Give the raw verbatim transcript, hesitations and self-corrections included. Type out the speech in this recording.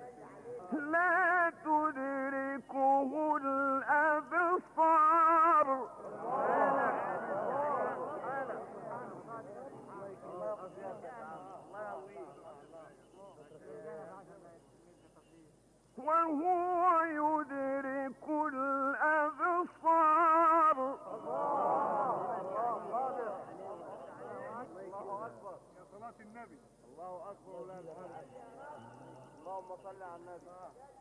لا تدركه الأبصار وهو يدرك الأبصار. الله أكبر يا صلاة النبي. الله أكبر. اللهم صل على النبي.